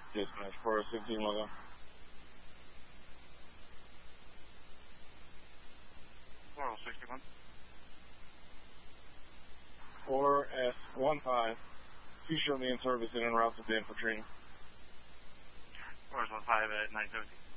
Dispatch 415 logo. 4061. 4S15. Please show me in service and en route to Dan for training. 4S15 at 917.